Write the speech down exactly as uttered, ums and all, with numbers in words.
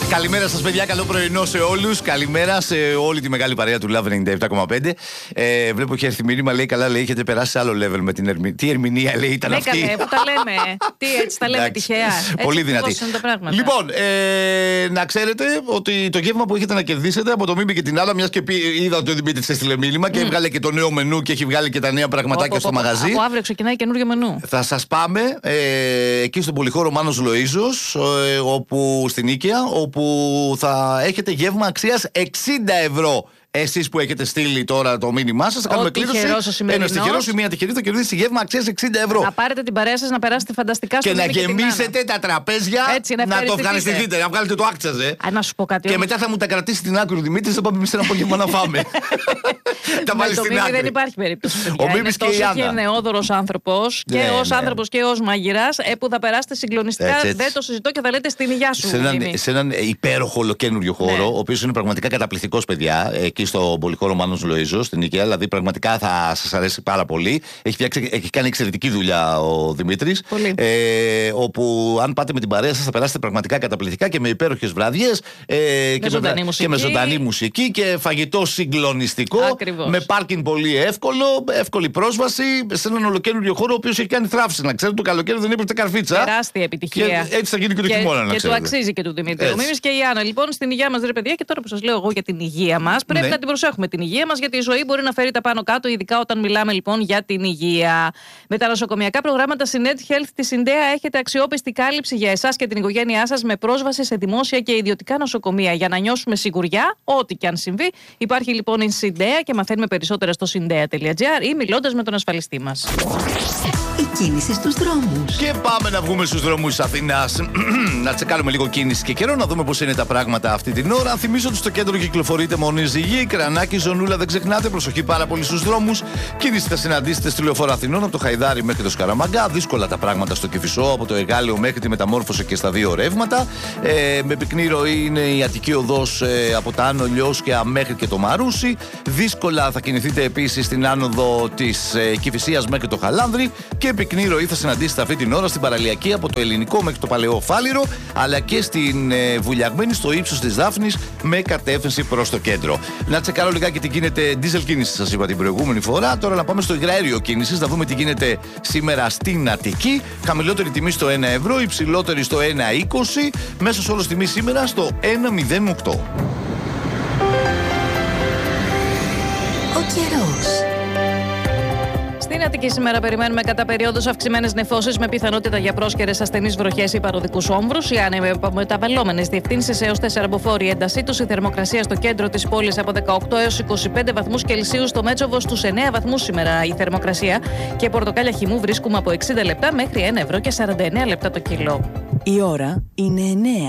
Καλημέρα σας, παιδιά. Καλό πρωινό σε όλους. Καλημέρα σε όλη τη μεγάλη παρέα του Love ενενήντα επτά κόμμα πέντε. Ε, βλέπω έχει έρθει μήνυμα, λέει καλά, λέει έχετε περάσει σε άλλο level με την ερμηνεία. Τι ερμηνεία, λέει, ήταν ναι, αυτή. Ναι, καλέ, που τα λέμε. Τι έτσι τα λέμε τυχαία. Πολύ δυνατή. Λοιπόν, ε, να ξέρετε ότι το γεύμα που έχετε να κερδίσετε από το Μίμη και την άλλα, μιας και είδα ότι ο Δημήτρης έστειλε μήνυμα και mm. έβγαλε και το νέο μενού και έχει βγάλει και τα νέα πραγματάκια oh, στο oh, oh, μαγαζί. Από αύριο ξεκινάει καινούριο μενού. Θα σας πάμε ε, εκεί στον πολυχώρο Μάνος Λοΐζος, ε, όπου στην Ίκαια, όπου θα έχετε γεύμα αξίας εξήντα ευρώ. Εσείς που έχετε στείλει τώρα το μήνυμά σας, θα κάνουμε κλήρωση. Ένα τυχερό ή μία τυχερή θα κερδίσει γεύμα αξίας εξήντα ευρώ. Να πάρετε την παρέα σας, να περάσετε φανταστικά στο και να γεμίσετε τα τραπέζια. Έτσι, να, να το ευχαριστηθείτε, να βγάλετε το άξαζε. Α, να σου πω κάτι. Και μετά θα μου τα κρατήσει την άκρη ο Δημήτρης, θα πάμε εμείς ένα απόγευμα να φάμε. Τα βάλει στην άκρη. Δεν υπάρχει περίπτωση. Ο Μίμης και η Άννα. Είναι νεόδωρος άνθρωπος και ως άνθρωπος και ως μάγειρας που θα περάσετε συγκλονιστικά. Δεν το συζητώ και θα λέτε στην υγειά σου. Σε έναν υπέροχο ολοκένουργιο χώρο, ο οποίος είναι πραγματικά καταπληκτικός, παιδιά, εκεί στο πολυχώρο Μάνος Λοΐζος στην Ίκαια. Δηλαδή, πραγματικά θα σας αρέσει πάρα πολύ. Έχει, φτιάξει, έχει κάνει εξαιρετική δουλειά ο Δημήτρης. Ε, όπου, αν πάτε με την παρέα σας, θα περάσετε πραγματικά καταπληκτικά και με υπέροχες βραδιές. Ε, με και, ζωντανή με, μουσική. και με ζωντανή μουσική και φαγητό συγκλονιστικό. Ακριβώς. Με πάρκινγκ πολύ εύκολο, εύκολη πρόσβαση σε έναν ολοκένουργιο χώρο, ο οποίος έχει κάνει θράψη. Να ξέρετε, το καλοκαίρι δεν έπρεπε καρφίτσα. Τεράστια επιτυχία. Και έτσι θα γίνει και το χειμώνα, να και ξέρετε. του αξίζει και του Δημήτρη. Ο Μίμης και η Άννα. Λοιπόν, στην υγεία μας, ρε παιδιά, και τώρα που σας λέω εγώ για την υγεία μας, πρέπει ναι. να την προσέχουμε την υγεία μας, γιατί η ζωή μπορεί να φέρει τα πάνω κάτω, ειδικά όταν μιλάμε λοιπόν για την υγεία. Με τα νοσοκομιακά προγράμματα Synet Health της Syndea έχετε αξιόπιστη κάλυψη για εσάς και την οικογένειά σας με πρόσβαση σε δημόσια και ιδιωτικά νοσοκομεία. Για να νιώσουμε σιγουριά, ό,τι και αν συμβεί, υπάρχει λοιπόν η Syndea και μαθαίνουμε περισσότερα στο συντέα τελεία τζι άρ ή μιλώντας με τον ασφαλιστή μας. Η κίνηση στους δρόμους. Και πάμε να βγούμε στους δρόμους της Αθήνας. Να τσεκάρουμε λίγο κίνηση και καιρό, να δούμε πώς είναι τα πράγματα αυτή την ώρα. Θυμίζω ότι στο κέντρο κυκλοφορείτε μόνη ζυγή, Κρανάκι, Ζωνούλα, δεν ξεχνάτε. Προσοχή πάρα πολύ στους δρόμους. Κίνηση θα συναντήσετε στη Λεωφόρο Αθηνών από το Χαϊδάρι μέχρι το Σκαραμαγκά. Δύσκολα τα πράγματα στο Κηφισό, από το Εγάλεο μέχρι τη Μεταμόρφωση και στα δύο ρεύματα. Ε, με πυκνή ροή είναι η Αττική Οδός ε, από τα Άνω Λιώσκια μέχρι και το Μαρούσι. Δύσκολα θα κινηθείτε επίσης στην άνοδο της ε, Κηφισίας μέχρι το Χαλάνδρι. Και πυκνή ροή θα συναντήσετε αυτή την ώρα στην παραλιακή από το Ελληνικό μέχρι το Παλαιό Φάληρο, αλλά και στην ε, Βουλιαγμένη στο ύψος της Δάφνης με κατεύθυνση προς το κέντρο. Να τσεκάρω λιγάκι τι γίνεται diesel κίνηση, σας είπα την προηγούμενη φορά. Τώρα να πάμε στο υγραέριο κίνησης, να δούμε τι γίνεται σήμερα στην Αττική. Χαμηλότερη τιμή στο ένα ευρώ, υψηλότερη στο ένα είκοσι, μέσος όρος τιμή σήμερα στο ένα μηδέν οκτώ. Ο καιρός. Στην Αττική σήμερα περιμένουμε κατά περιόδους αυξημένες νεφώσεις με πιθανότητα για πρόσκαιρες ασθενείς βροχές ή παροδικούς όμβρους. Οι ανεμεταβαλλόμενες διευθύνσεις έως τέσσερα μποφόρ η έντασή τους. Η θερμοκρασία στο κέντρο της πόλης από δεκαοκτώ έως είκοσι πέντε βαθμούς Κελσίου, στο Μέτσοβο στους εννέα βαθμούς σήμερα η θερμοκρασία. Και πορτοκάλια χυμού βρίσκουμε από εξήντα λεπτά μέχρι ένα ευρώ και σαράντα εννέα λεπτά το κιλό. Η ώρα είναι εννέα.